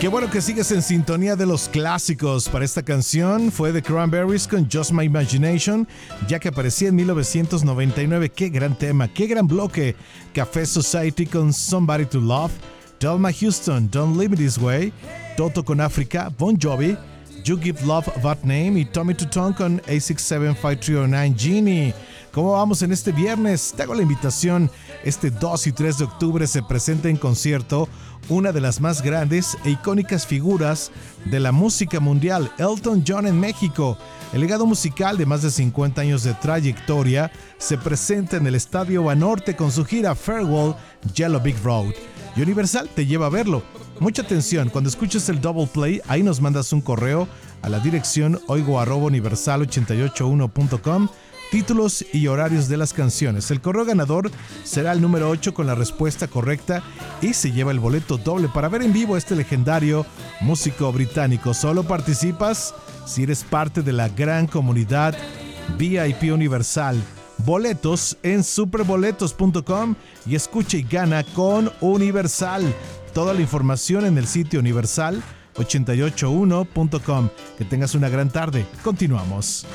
Qué bueno que sigues en sintonía de los clásicos. Para esta canción fue The Cranberries con Just My Imagination, ya que aparecía en 1999. Qué gran tema, qué gran bloque. Café Society con Somebody to Love, Thelma Houston, Don't Leave Me This Way, Toto con África, Bon Jovi, You Give Love That Name y Tommy Tutone con A67539 Genie. ¿Cómo vamos en este viernes? Te hago la invitación. Este 2 y 3 de octubre se presenta en concierto una de las más grandes e icónicas figuras de la música mundial, Elton John en México. El legado musical de más de 50 años de trayectoria se presenta en el Estadio Banorte con su gira Farewell Yellow Brick Road. Y Universal te lleva a verlo. Mucha atención, cuando escuches el Double Play, ahí nos mandas un correo a la dirección oigo@universal881.com, títulos y horarios de las canciones. El correo ganador será el número 8 con la respuesta correcta y se lleva el boleto doble para ver en vivo a este legendario músico británico. Solo participas si eres parte de la gran comunidad VIP Universal. Boletos en superboletos.com y escucha y gana con Universal. Toda la información en el sitio universal881.com. Que tengas una gran tarde. Continuamos.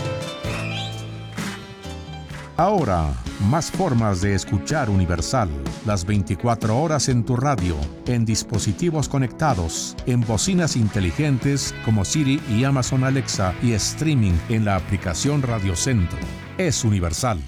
Ahora, más formas de escuchar Universal. Las 24 horas en tu radio, en dispositivos conectados, en bocinas inteligentes como Siri y Amazon Alexa y streaming en la aplicación Radio Centro. Es Universal.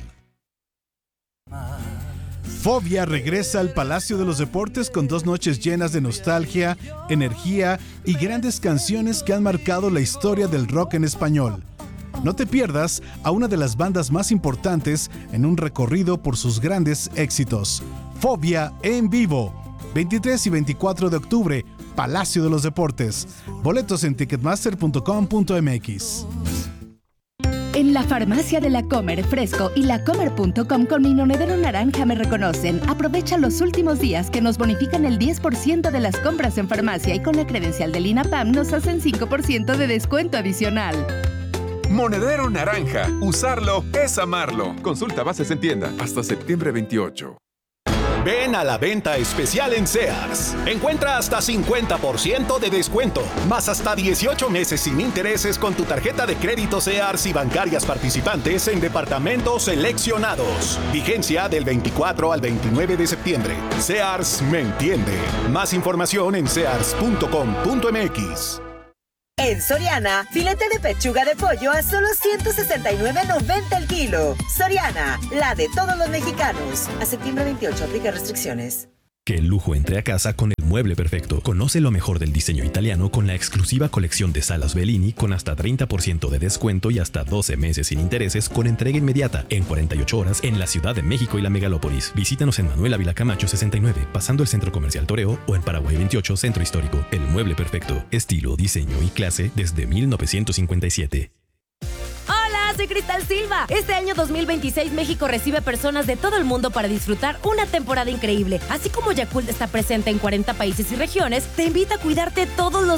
Fobia regresa al Palacio de los Deportes con 2 noches llenas de nostalgia, energía y grandes canciones que han marcado la historia del rock en español. No te pierdas a una de las bandas más importantes en un recorrido por sus grandes éxitos. Fobia en vivo, 23 y 24 de octubre, Palacio de los Deportes. Boletos en ticketmaster.com.mx. En la farmacia de La Comer, Fresco y lacomer.com con mi monedero naranja me reconocen. Aprovecha los últimos días que nos bonifican el 10% de las compras en farmacia y con la credencial del INAPAM nos hacen 5% de descuento adicional. Monedero naranja. Usarlo es amarlo. Consulta bases en tienda hasta septiembre 28. Ven a la venta especial en Sears. Encuentra hasta 50% de descuento, más hasta 18 meses sin intereses con tu tarjeta de crédito Sears y bancarias participantes en departamentos seleccionados. Vigencia del 24 al 29 de septiembre. Sears me entiende. Más información en sears.com.mx. En Soriana, filete de pechuga de pollo a solo $169.90 el kilo. Soriana, la de todos los mexicanos. A septiembre 28, aplica restricciones. Que el lujo entre a casa con el mueble perfecto. Conoce lo mejor del diseño italiano con la exclusiva colección de salas Bellini con hasta 30% de descuento y hasta 12 meses sin intereses con entrega inmediata en 48 horas en la Ciudad de México y la Megalópolis. Visítanos en Manuel Ávila Camacho 69, pasando el Centro Comercial Toreo, o en Paraguay 28, Centro Histórico. El mueble perfecto. Estilo, diseño y clase desde 1957. Soy Cristal Silva. Este año 2026 México recibe personas de todo el mundo para disfrutar una temporada increíble. Así como Yakult está presente en 40 países y regiones, te invita a cuidarte todos los